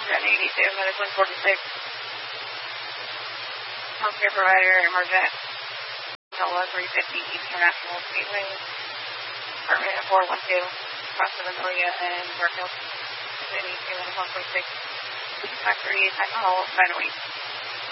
82, medical 46. Healthcare provider, emergent. Solo 350 East International Speedway. Department 412. Across the Amelia and York Hills. City 2 and 1.6. Factory, Titan Hall, 908.